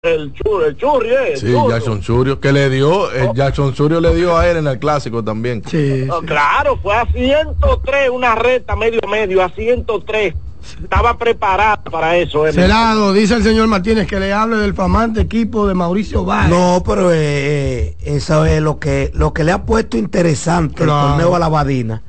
el Churri, sí, Jackson Churio, que le dio, Jackson Churio le dio a él en el clásico también. Sí, sí. Claro, fue a 103, una recta medio, a 103. Estaba preparado para eso. Celado, dice el señor Martínez que le hable del flamante equipo de Mauricio Báez. No, pero eso es lo que le ha puesto interesante el torneo a la Badina.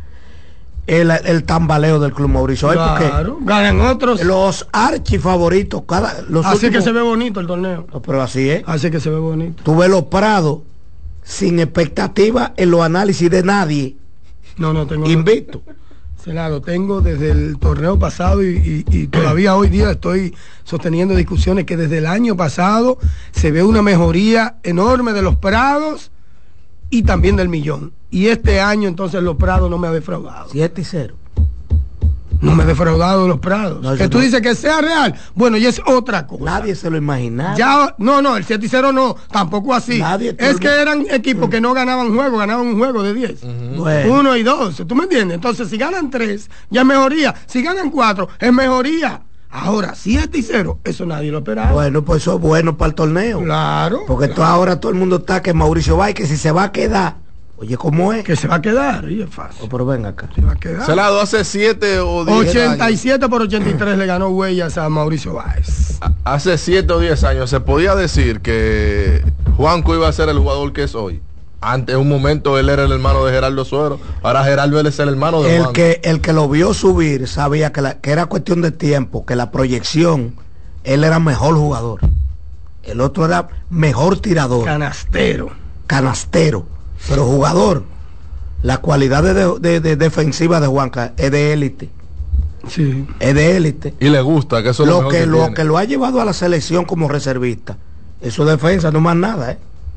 El tambaleo del Club Mauricio Báez, claro, ganan otros. Los archifavoritos, así últimos, que se ve bonito el torneo. No, pero así es. Así que se ve bonito. Tú ves los Prados sin expectativa en los análisis de nadie. No tengo. Invicto. Celado, tengo desde el torneo pasado y todavía hoy día estoy sosteniendo discusiones que desde el año pasado se ve una mejoría enorme de los Prados y también del Millón. Y este año entonces los Prados no me ha defraudado. 7-0. No me ha defraudado los Prados. No, que tú dices que sea real. Bueno, y es otra cosa. Nadie se lo imaginaba. Ya, no, el 7-0 no, tampoco así. Es que eran equipos que no ganaban juego, ganaban un juego de 10. Bueno. 1 y 2, ¿tú me entiendes? Entonces, si ganan 3, ya es mejoría. Si ganan 4, es mejoría. Ahora, 7-0, eso nadie lo esperaba. Bueno, pues eso es bueno para el torneo. Claro. Porque ahora todo el mundo está que Mauricio Báez, que si se va a quedar. Oye, ¿cómo es? Que se va a quedar, y es fácil. Pero ven acá. Se va a quedar. Celado, hace 7 o 10 87 por 83 le ganó Huellas a Mauricio Báez. Hace 7 o 10 años se podía decir que Juanco iba a ser el jugador que es hoy. Antes, en un momento, él era el hermano de Gerardo Suero. Ahora Gerardo él es el hermano de Juanco. El que lo vio subir sabía que era cuestión de tiempo, que la proyección, él era mejor jugador. El otro era mejor tirador. Canastero. Pero jugador, la cualidad de defensiva de Juanca es de élite. Sí. Es de élite. Y le gusta que eso lo que lo ha llevado a la selección como reservista. Eso defensa, no más nada,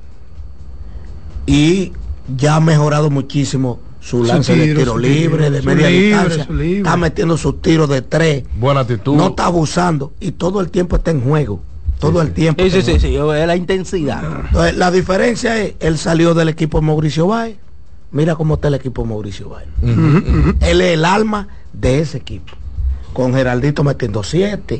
Y ya ha mejorado muchísimo su lance de tiro libre, de media distancia. Está metiendo sus tiros de 3. Buena actitud. No está abusando y todo el tiempo está en juego. Todo el tiempo. Sí, es la intensidad. Entonces, la diferencia es, él salió del equipo Mauricio Báez. Mira cómo está el equipo Mauricio Báez. Él es el alma de ese equipo. Con Geraldito metiendo 7.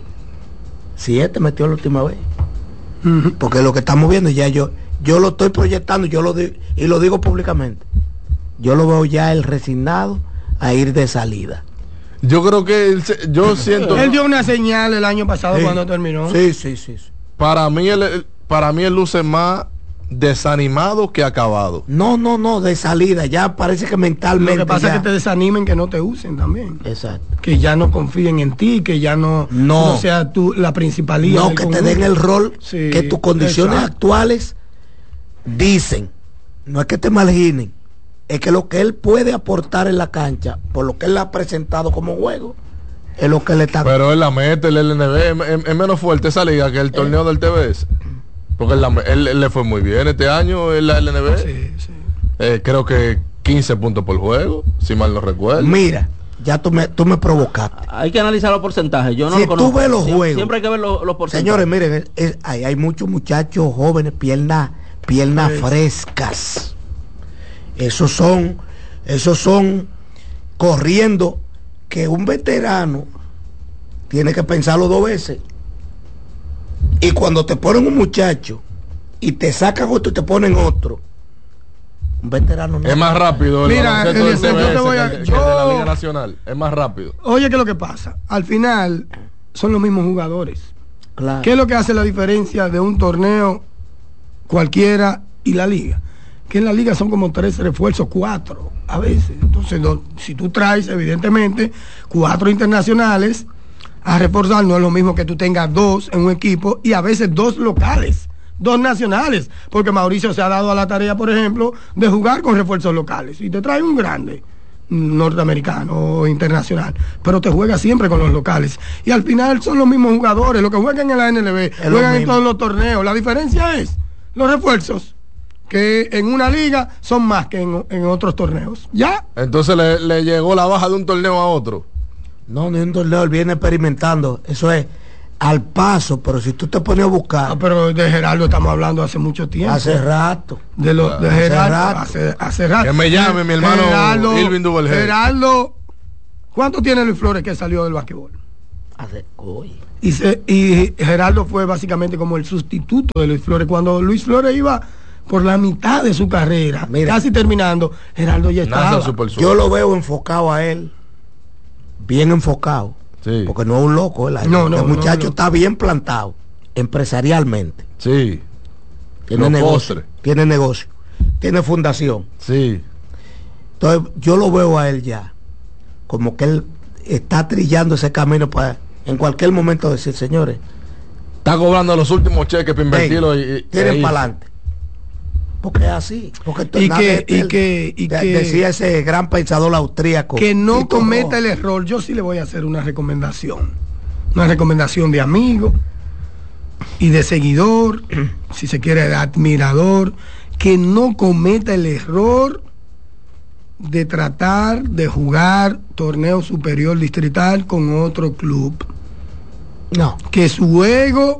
7 metió la última vez. Porque lo que estamos viendo ya yo lo estoy proyectando, y lo digo públicamente. Yo lo veo ya el resignado a ir de salida. Yo creo que yo siento. Él dio una señal el año pasado cuando terminó. Sí. Para mí él luce más desanimado que acabado. No, de salida. Ya parece que mentalmente. Lo que pasa es que te desanimen, que no te usen también. Exacto. Que ya no confíen en ti, que ya no sea tú la principalía. No, que te den el rol que tus condiciones actuales dicen. No es que te marginen. Es que lo que él puede aportar en la cancha, por lo que él ha presentado como juego, es lo que le está. Pero él la mete, el LNB es menos fuerte esa liga que el torneo del TBS. Porque él le fue muy bien este año en la LNB. Sí. Creo que 15 puntos por juego, si mal no recuerdo. Mira, ya tú me provocaste. Hay que analizar los porcentajes. Yo no si lo conozco. Tú ves los juegos. Siempre hay que ver los porcentajes. Señores, miren, hay muchos muchachos jóvenes, piernas frescas. Esos son corriendo, que un veterano tiene que pensarlo 2 veces. Y cuando te ponen un muchacho y te sacan otro y te ponen otro, un veterano no. Es más rápido. Mira, que de la Liga Nacional. Es más rápido. Oye, ¿qué es lo que pasa? Al final son los mismos jugadores. Claro. ¿Qué es lo que hace la diferencia de un torneo cualquiera y la liga? Que en la liga son como 3 refuerzos, 4 a veces. Entonces, si tú traes, evidentemente, 4 internacionales a reforzar, no es lo mismo que tú tengas 2 en un equipo y a veces 2 locales, 2 nacionales, porque Mauricio se ha dado a la tarea, por ejemplo, de jugar con refuerzos locales y te trae un grande norteamericano o internacional, pero te juega siempre con los locales y al final son los mismos jugadores, los que juegan en la NLB, juegan en todos los torneos. La diferencia es los refuerzos, que en una liga son más que en otros torneos. ¿Ya? Entonces le llegó la baja de un torneo a otro. No, ni un torneo, él viene experimentando. Eso es al paso, pero si tú te pones a buscar. Pero de Gerardo estamos hablando hace mucho tiempo. Hace rato. De Gerardo. Hace rato. Que me llame mi hermano Irving Duvergé. Gerardo, ¿cuánto tiene Luis Flores que salió del basquetbol? Hoy. y Geraldo fue básicamente como el sustituto de Luis Flores. Cuando Luis Flores iba por la mitad de su carrera, casi terminando, Geraldo ya estaba. Yo lo veo enfocado a él, bien enfocado, porque no es un loco. El muchacho está bien plantado empresarialmente. Sí. Tiene negocio, tiene fundación. Sí. Entonces yo lo veo a él ya como que él está trillando ese camino para en cualquier momento decir, señores, está cobrando los últimos cheques para invertirlo y tienen para adelante, porque es así, porque decía ese gran pensador austríaco que no cometa el error. Yo sí le voy a hacer una recomendación de amigo y de seguidor, si se quiere, de admirador, que no cometa el error de tratar de jugar torneo superior distrital con otro club. No. Que su ego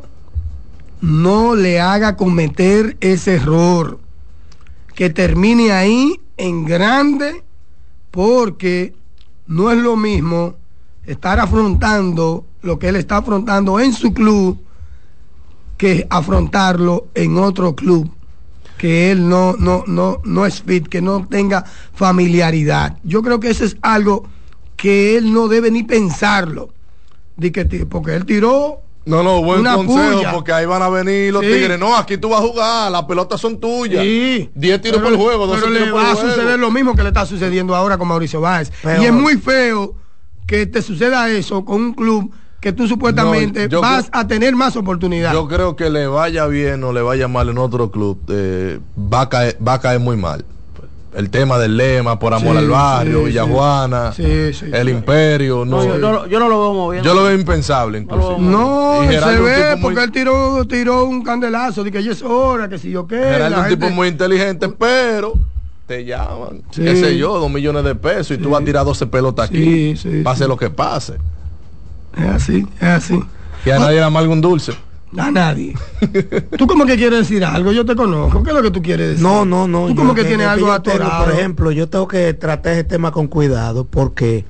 no le haga cometer ese error. Que termine ahí en grande, porque no es lo mismo estar afrontando lo que él está afrontando en su club que afrontarlo en otro club que él no es fit, que no tenga familiaridad. Yo creo que eso es algo que él no debe ni pensarlo, porque él tiró buen una consejo, puya. porque ahí van a venir los tigres. No, aquí tú vas a jugar, las pelotas son tuyas. 10 tiros por juego, 12 pero tiros le por va a juego. suceder lo mismo que le está sucediendo ahora con Mauricio Báez. Y es muy feo que te suceda eso con un club que tú supuestamente vas a tener más oportunidad. Yo creo que le vaya bien o le vaya mal en otro club, va a caer muy mal. El tema del lema, por amor al barrio, Villajuana, el imperio. Yo no lo veo moviendo. Yo lo veo impensable, inclusive. Se ve porque él tiró un candelazo de que ya es hora, que si yo qué. Geraldo es un tipo muy inteligente, pero te llaman, qué sé yo, 2 millones de pesos y tú vas a tirar 12 pelotas aquí, pase lo que pase. Es así. Y a nadie le amarga un dulce. A nadie. ¿Tú como que quieres decir algo? Yo te conozco. ¿Qué es lo que tú quieres decir? No. Tú como que tienes algo atorado. Por ejemplo, yo tengo que tratar ese tema con cuidado, porque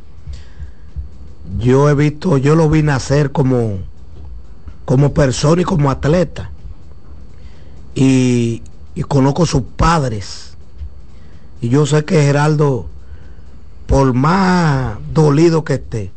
yo lo vi nacer como persona y como atleta. Y conozco sus padres. Y yo sé que Geraldo, por más dolido que esté,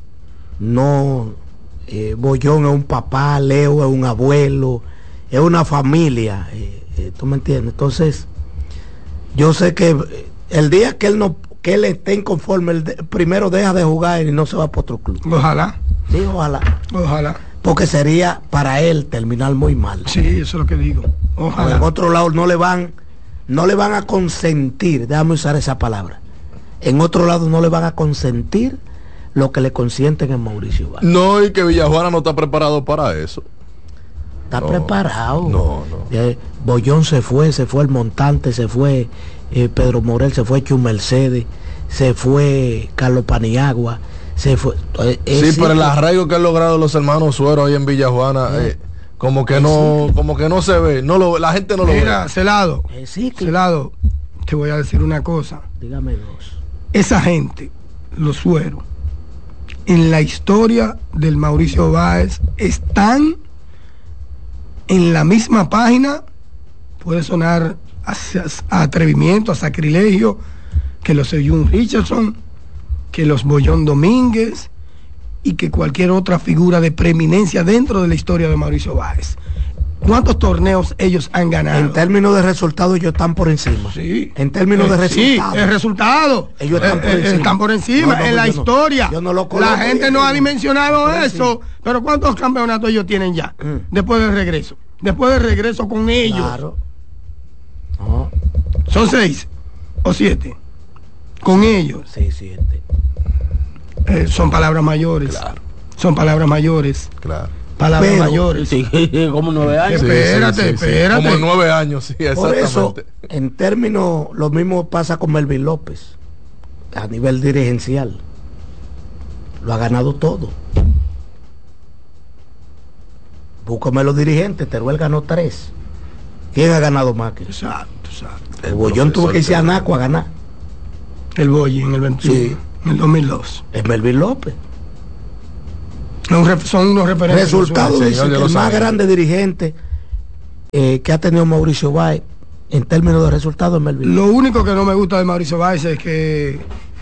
Bollón es un papá, Leo es un abuelo, es una familia, ¿tú me entiendes? Entonces yo sé que el día que él esté inconforme, primero deja de jugar y no se va para otro club. Ojalá. Sí, ojalá. Porque sería para él terminar muy mal. Sí, eso es lo que digo. Ojalá. En otro lado no le van a consentir, déjame usar esa palabra. En otro lado no le van a consentir lo que le consienten en Mauricio Báez. No, y que Villajuana no está preparado para eso. Está preparado. No. Bollón se fue el Montante, se fue Pedro Morel, se fue Chu Mercedes, se fue Carlos Paniagua, se fue. Pero el arraigo que han logrado los hermanos Suero ahí en Villajuana, como que no se ve, la gente no lo ve. Mira, Celado, Celado, te voy a decir una cosa. Dígame dos. Esa gente, los Suero, en la historia del Mauricio Báez están en la misma página. Puede sonar a atrevimiento, a sacrilegio, que los Jun Richardson, que los Bollón Domínguez y que cualquier otra figura de preeminencia dentro de la historia de Mauricio Báez. ¿Cuántos torneos ellos han ganado? En términos de resultados ellos están por encima. Sí. En términos de resultados. Sí, el resultado. Ellos están por encima. En la historia. Yo no lo coloco. La gente no ha dimensionado eso. Pero ¿cuántos campeonatos ellos tienen ya? Después del regreso. Después del regreso con ellos. Claro. No. Son 6 o 7. Con ellos. 6, 7. Son palabras mayores. Claro. Son palabras mayores. Claro. Palabras mayores. Sí, como 9 años. Espérate. Como 9 años, sí, exactamente. Por eso, en términos, lo mismo pasa con Melvin López. A nivel dirigencial. Lo ha ganado todo. Búscame los dirigentes. Teruel ganó 3. ¿Quién ha ganado más que? Exacto. El Bollón tuvo que irse a Anaco a ganar. El Boy en el 21. Sí. En el 2002. Es Melvin López. Son unos referentes. Resultado dice que el más grande dirigente que ha tenido Mauricio Báez en términos de resultados es Melvin. Lo único que no me gusta de Mauricio Báez es que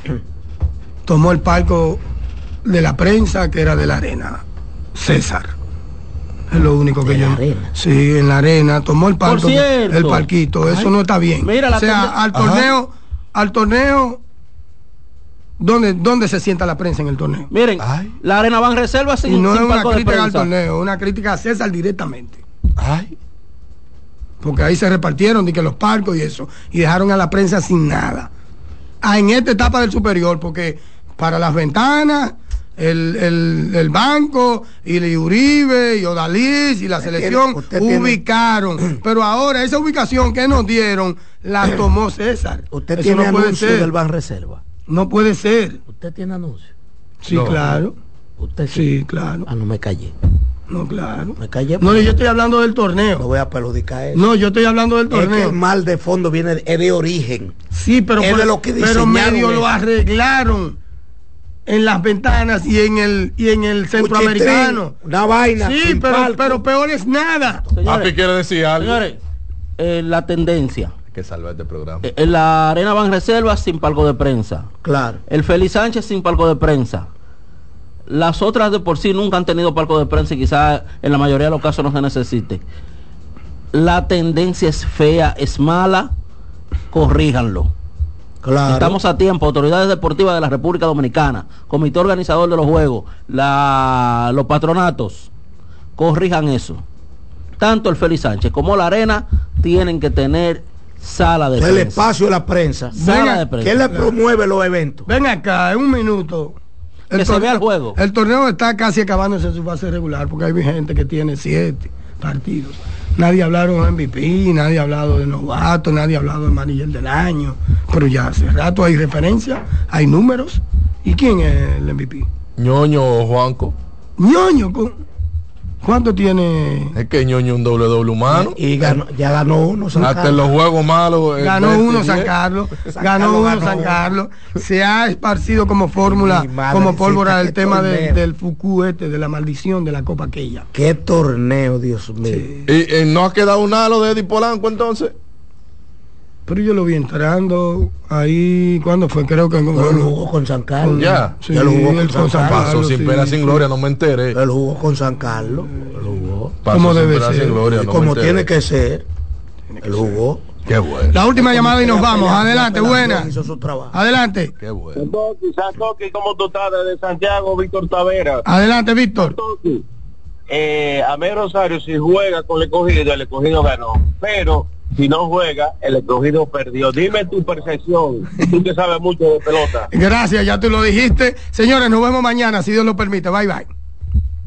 tomó el palco de la prensa, que era de la arena. César. Es lo único que yo. Arena. Sí, en la arena. Tomó el palco. El palquito. Eso no está bien. Mira, o sea, al torneo. ¿Dónde se sienta la prensa en el torneo? Miren, la arena van reserva sin, y no sin es una palco de crítica prensa. al torneo, una crítica a César directamente. Ay. Porque ahí se repartieron de que los palcos y eso, y dejaron a la prensa sin nada. En esta etapa del superior, porque para las ventanas, el banco, y Uribe, y Odalís, y la selección ubicaron. Pero ahora esa ubicación que nos dieron, la tomó César. Usted eso tiene no puede anuncio ser. del Ban Reserva. No puede ser. ¿Usted tiene anuncio? Sí, No. claro. ¿Usted Sí, claro. Ah, no me callé. No, claro. Me callé. No, yo estoy hablando del No torneo. voy a perjudicar eso. No, yo estoy hablando del Es que torneo. el mal de fondo viene de origen. Sí, pero, Es de lo que pero diseñaron medio eso. lo arreglaron en las ventanas y en el centroamericano. Una vaina. Sí, sin palco. pero peor es nada. Papi Señores, quiere decir algo. señores, la tendencia. Hay que salvar este programa. En la arena van reserva sin palco de prensa. Claro. El Félix Sánchez sin palco de prensa. Las otras de por sí nunca han tenido palco de prensa y quizás en la mayoría de los casos no se necesite. La tendencia es fea, es mala, corríjanlo. Claro. Estamos a tiempo, autoridades deportivas de la República Dominicana, comité organizador de los juegos, los patronatos, corrijan eso. Tanto el Félix Sánchez como la arena tienen que tener sala de El prensa. espacio de la prensa. Sala de prensa. ¿Quién le promueve los eventos? Ven acá, en un minuto. Que se vea el juego. El torneo está casi acabándose en su fase regular porque hay gente que tiene 7 partidos. Nadie ha hablado de MVP, nadie ha hablado de novato, nadie ha hablado de manager del año. Pero ya hace rato hay referencia, hay números. ¿Y quién es el MVP? Ñoño Juanco. Ñoño, ¿cuánto tiene? Es que Ñoño un doble humano. Y ya ganó uno. San Hasta en Carlos. los juegos malos. Ganó uno San 10. Carlos, San ganó Carlos uno ganó San uno. Carlos. Se ha esparcido como fórmula, Mi madre, como pólvora sí, el tema torneo. del Fuku de la maldición de la Copa aquella. Qué torneo, Dios mío. Sí. Y no ha quedado un halo de Eddie Polanco entonces. Pero yo lo vi entrando ahí, ¿cuándo fue? Creo que Él jugó con San Carlos. Ya. Sí, Él jugó él con San Carlos. Pasó sin sí, pena sin sí. gloria, no me enteré. Él jugó con San Carlos. Él jugó. Pasó Como sin debe pena ser. sin gloria, no me Como enteré. tiene que ser. Él jugó. Qué bueno. La última llamada y nos vamos. Adelante, buena. Hizo su trabajo. Adelante. Qué bueno. Santoki, ¿cómo tú estás? Desde Santiago, Víctor Tavera. Adelante, Víctor. Santoki, Amé Rosario, si juega con el escogido ganó. Pero si no juega, el escogido perdió. Dime tu percepción, tú que sabes mucho de pelota. Gracias, ya tú lo dijiste. Señores, nos vemos mañana, si Dios lo permite. Bye, bye.